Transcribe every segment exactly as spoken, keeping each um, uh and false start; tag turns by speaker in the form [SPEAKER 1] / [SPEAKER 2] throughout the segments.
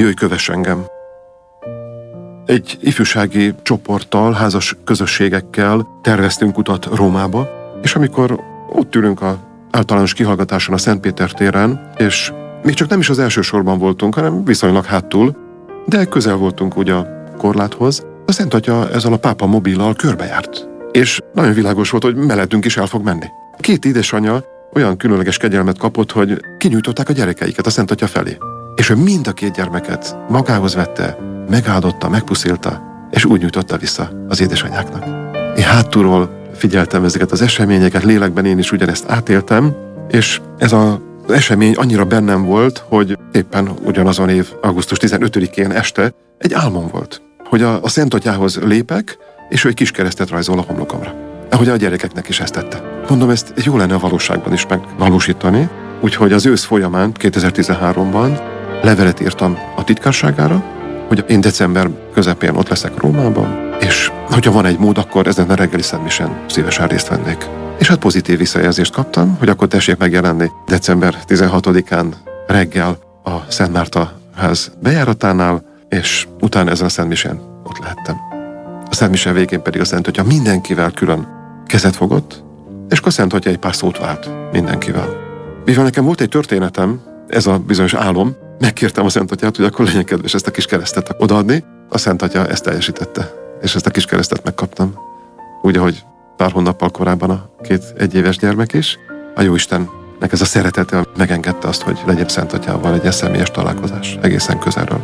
[SPEAKER 1] jöjj, kövess engem. Egy ifjúsági csoporttal, házas közösségekkel terveztünk utat Rómába, és amikor ott ülünk a általános kihallgatáson a Szentpéter téren, és még csak nem is az első sorban voltunk, hanem viszonylag hátul, de közel voltunk ugye a korláthoz, a Szent Atya ezzel a pápa mobillal körbejárt. És nagyon világos volt, hogy mellettünk is el fog menni. Két édesanyja olyan különleges kegyelmet kapott, hogy kinyújtották a gyerekeiket a Szent Atya felé. És ő mind a két gyermeket magához vette, megáldotta, megpuszilta, és úgy nyújtotta vissza az édesanyáknak. Én hátulról figyeltem ezeket az eseményeket, lélekben én is ugyanezt átéltem, és ez a Az esemény annyira bennem volt, hogy éppen ugyanazon év augusztus tizenötödikén este egy álmom volt, hogy a, a Szent Atyához lépek, és ő egy kis keresztet rajzol a homlokomra. Ahogy a gyerekeknek is ezt tette. Mondom, ezt jó lenne a valóságban is megvalósítani, úgyhogy az ősz folyamán, kétezer-tizenháromban levelet írtam a titkárságára, hogy én december közepén ott leszek Rómában, és hogyha van egy mód, akkor ezen a reggeli szentmisén szívesen részt vennék. És hát pozitív visszajelzést kaptam, hogy akkor tessék megjelenni december tizenhatodikán reggel a Szent Márta ház bejáratánál, és utána ezen a szentmisén ott lehettem. A szentmise végén pedig a Szent Atya mindenkivel külön kezet fogott, és akkor a Szent Atya egy pár szót vált mindenkivel. Mivel nekem volt egy történetem, ez a bizonyos álom, megkértem a Szent Atyát, hogy akkor legyen kedves ezt a kis keresztet odaadni. A Szent Atya ezt teljesítette, és ezt a kis keresztet megkaptam. Úgy, ahogy pár hónappal korábban a két egyéves gyermek is. A Jóistennek ez a szeretete megengedte azt, hogy legyen Szent Atyával egy személyes találkozás egészen közelről.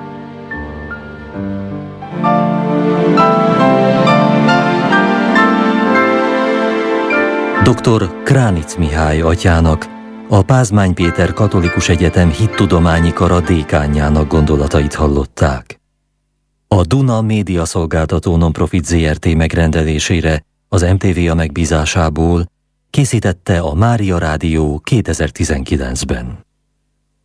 [SPEAKER 2] doktor Kránic Mihály atyának, a Pázmány Péter Katolikus Egyetem Hittudományi Kara dékánjának gondolatait hallották. A Duna Média Szolgáltató Nonprofit zé er té megrendelésére az em té vé a megbízásából készítette a Mária Rádió kétezer-tizenkilencben.